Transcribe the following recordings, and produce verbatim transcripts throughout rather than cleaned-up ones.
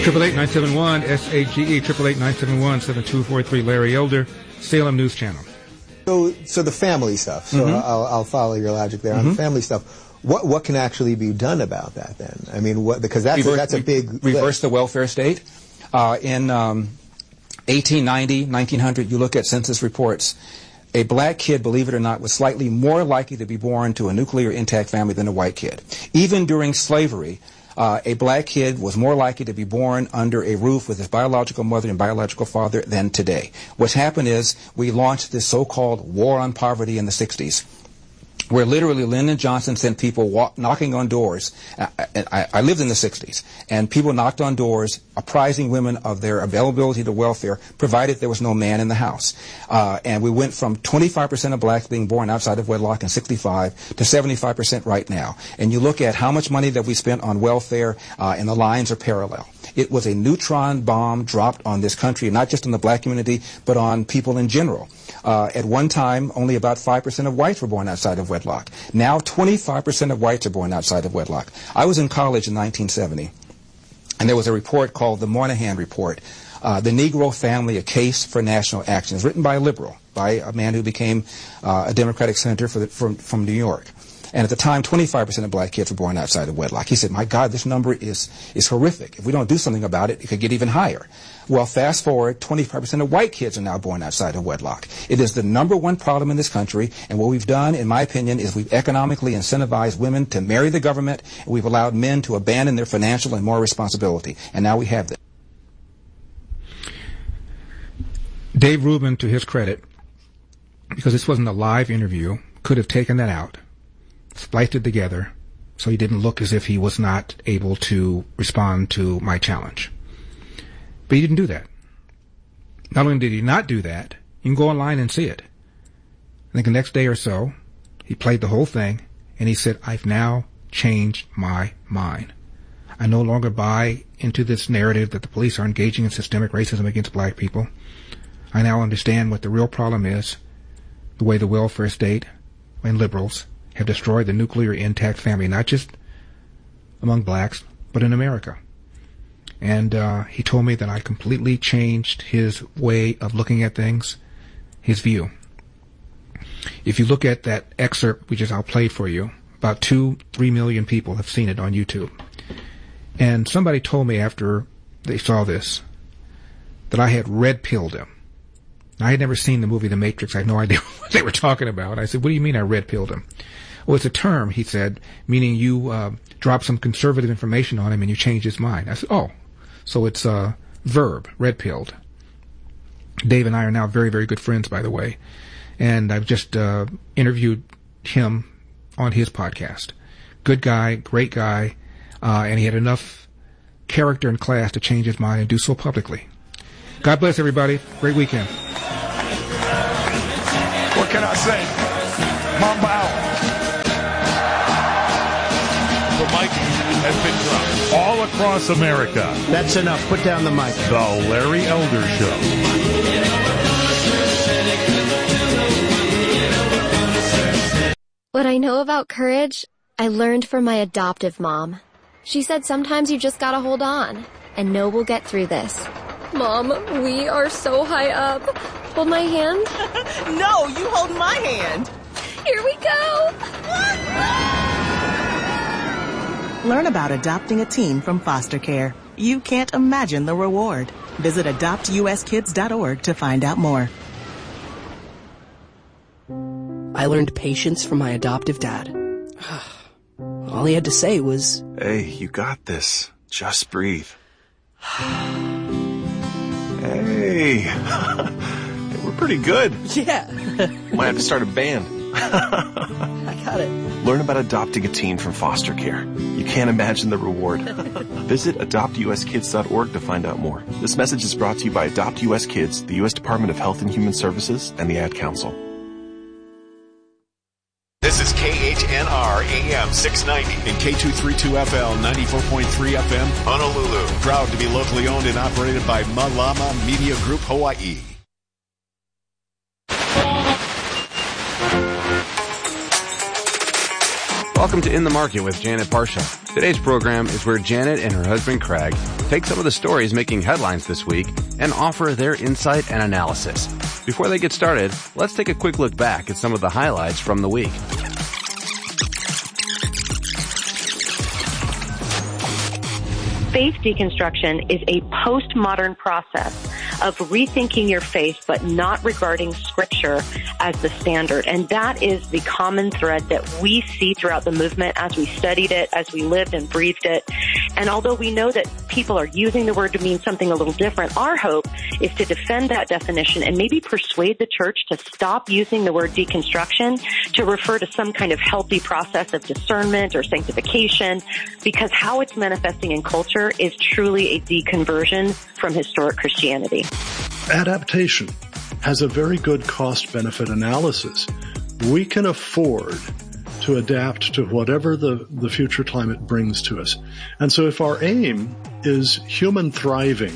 Triple eight nine seven one S A G E. Triple eight nine seven one seven two four three. Larry Elder, Salem News Channel. So, so the family stuff. So Mm-hmm. I'll, I'll follow your logic there Mm-hmm. on the family stuff. What what can actually be done about that then? I mean, what because that's Reverse, a, that's a big reverse list. the welfare state. Uh, in um, eighteen ninety, nineteen hundred, you look at census reports. A black kid, believe it or not, was slightly more likely to be born to a nuclear intact family than a white kid. Even during slavery, uh, a black kid was more likely to be born under a roof with his biological mother and biological father than today. What's happened is we launched this so-called war on poverty in the sixties, where literally Lyndon Johnson sent people walk, knocking on doors. I, I, I lived in the sixties, and people knocked on doors apprising women of their availability to welfare, provided there was no man in the house. Uh, and we went from twenty-five percent of blacks being born outside of wedlock in sixty-five to seventy-five percent right now. And you look at how much money that we spent on welfare, uh, and the lines are parallel. It was a neutron bomb dropped on this country, not just on the black community, but on people in general. Uh, at one time, only about five percent of whites were born outside of wedlock. Now, twenty-five percent of whites are born outside of wedlock. I was in college in nineteen seventy, and there was a report called the Moynihan Report, uh, The Negro Family, A Case for National Action. It was written by a liberal, by a man who became uh, a Democratic senator for the, from, from New York. And at the time, twenty-five percent of black kids were born outside of wedlock. He said, my God, this number is, is horrific. If we don't do something about it, it could get even higher. Well, fast forward, twenty-five percent of white kids are now born outside of wedlock. It is the number one problem in this country, and what we've done, in my opinion, is we've economically incentivized women to marry the government, and we've allowed men to abandon their financial and moral responsibility. And now we have this. Dave Rubin, to his credit, because this wasn't a live interview, could have taken that out, spliced it together, so he didn't look as if he was not able to respond to my challenge. But he didn't do that. Not only did he not do that, you can go online and see it. I think the next day or so, he played the whole thing, and he said, I've now changed my mind. I no longer buy into this narrative that the police are engaging in systemic racism against black people. I now understand what the real problem is, the way the welfare state and liberals have destroyed the nuclear intact family, not just among blacks, but in America. And uh, he told me that I completely changed his way of looking at things, his view. If you look at that excerpt, which is I'll play for you, about two, three million people have seen it on YouTube. And somebody told me after they saw this that I had red-pilled him. I had never seen the movie The Matrix. I had no idea what they were talking about. I said, what do you mean I red-pilled him? Well, it's a term, he said, meaning you uh, drop some conservative information on him and you change his mind. I said, oh, so it's a uh, verb, red-pilled. Dave and I are now very, very good friends, by the way. And I've just uh, interviewed him on his podcast. Good guy, great guy, uh, and he had enough character and class to change his mind and do so publicly. God bless everybody. Great weekend. What can I say? Mamba out. The mic has been dropped all across America. That's enough. Put down the mic. The Larry Elder Show. What I know about courage, I learned from my adoptive mom. She said sometimes you just gotta hold on, and know we'll get through this. Mom, we are so high up. Hold my hand. No, you hold my hand. Here we go. Learn about adopting a teen from foster care. You can't imagine the reward. Visit adopt u s kids dot org to find out more. I learned patience from my adoptive dad. All he had to say was, "Hey, you got this. Just breathe." Hey, we're pretty good. Yeah. Might have to start a band. I got it. Learn about adopting a teen from foster care. You can't imagine the reward. Visit adopt u s kids dot org to find out more. This message is brought to you by Adopt U S Kids, the U S Department of Health and Human Services, and the Ad Council. This is K H N R A M six ninety and K two thirty-two F L ninety-four point three F M Honolulu. Proud to be locally owned and operated by Malama Media Group Hawaii. Welcome to In the Market with Janet Barsha. Today's program is where Janet and her husband Craig take some of the stories making headlines this week and offer their insight and analysis. Before they get started, let's take a quick look back at some of the highlights from the week. Faith deconstruction is a postmodern process of rethinking your faith, but not regarding Scripture as the standard. And that is the common thread that we see throughout the movement as we studied it, as we lived and breathed it. And although we know that people are using the word to mean something a little different, our hope is to defend that definition and maybe persuade the church to stop using the word deconstruction to refer to some kind of healthy process of discernment or sanctification, because how it's manifesting in culture is truly a deconversion from historic Christianity. Adaptation has a very good cost-benefit analysis. We can afford to adapt to whatever the, the future climate brings to us. And so if our aim is human thriving,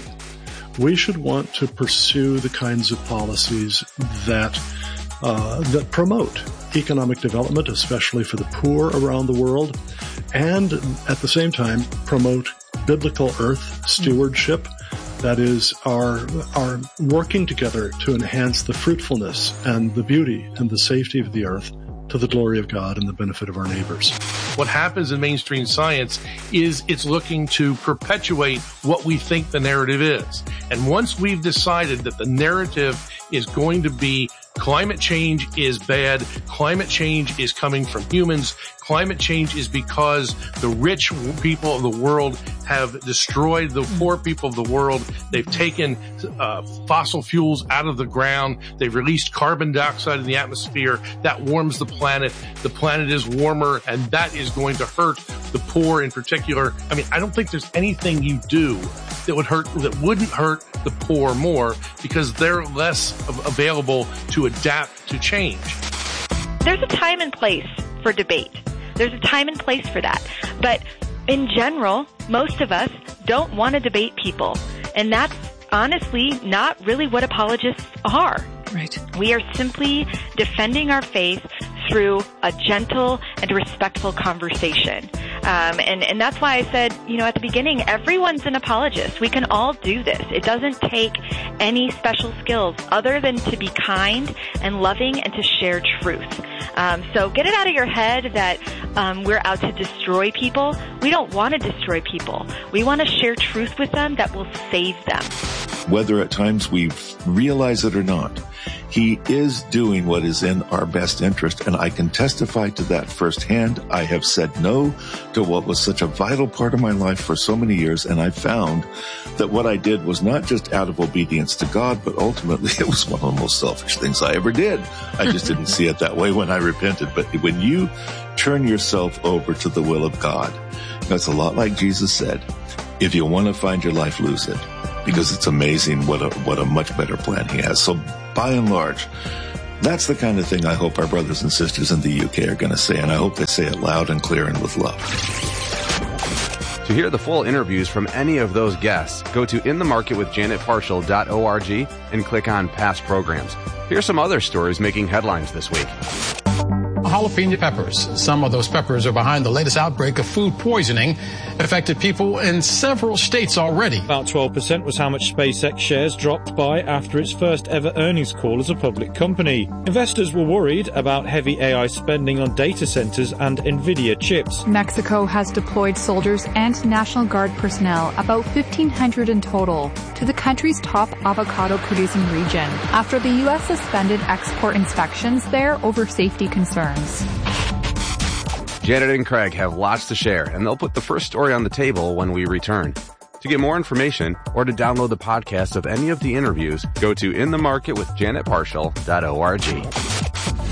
we should want to pursue the kinds of policies that uh, that promote economic development, especially for the poor around the world, and at the same time promote biblical earth stewardship. That is, our, our working together to enhance the fruitfulness and the beauty and the safety of the earth to the glory of God and the benefit of our neighbors. What happens in mainstream science is it's looking to perpetuate what we think the narrative is. And once we've decided that the narrative is going to be climate change is bad, climate change is coming from humans, climate change is because the rich people of the world have destroyed the poor people of the world. They've taken uh, fossil fuels out of the ground. They've released carbon dioxide in the atmosphere. That warms the planet. The planet is warmer, and that is going to hurt the poor in particular. I mean, I don't think there's anything you do that would hurt, that wouldn't hurt the poor more, because they're less available to adapt to change. There's a time and place for debate. There's a time and place for that. But in general, most of us don't want to debate people. And that's honestly not really what apologists are. Right. We are simply defending our faith through a gentle and respectful conversation. Um, and, and that's why I said, you know, at the beginning, everyone's an apologist. We can all do this. It doesn't take any special skills other than to be kind and loving and to share truth. Um, so get it out of your head that um, we're out to destroy people. We don't want to destroy people. We want to share truth with them that will save them. Whether at times we realize it or not, He is doing what is in our best interest, and I can testify to that firsthand. I have said no to what was such a vital part of my life for so many years, and I found that what I did was not just out of obedience to God, but ultimately it was one of the most selfish things I ever did. I just didn't see it that way when I repented. But when you turn yourself over to the will of God, that's a lot like Jesus said, if you want to find your life, lose it. Because it's amazing what a what a much better plan He has. So by and large, that's the kind of thing I hope our brothers and sisters in the U K are going to say, and I hope they say it loud and clear and with love. To hear the full interviews from any of those guests, go to in the market with janet parshall dot org and click on past programs. Here's some other stories making headlines this week. Jalapeno peppers. Some of those peppers are behind the latest outbreak of food poisoning. Affected people in several states already. About twelve percent was how much SpaceX shares dropped by after its first ever earnings call as a public company. Investors were worried about heavy A I spending on data centers and NVIDIA chips. Mexico has deployed soldiers and National Guard personnel, about fifteen hundred in total, to the country's top avocado-producing region after the U S suspended export inspections there over safety concerns. Janet and Craig have lots to share, and they'll put the first story on the table when we return. To get more information or to download the podcast of any of the interviews, go to in the market with janet parshall dot org.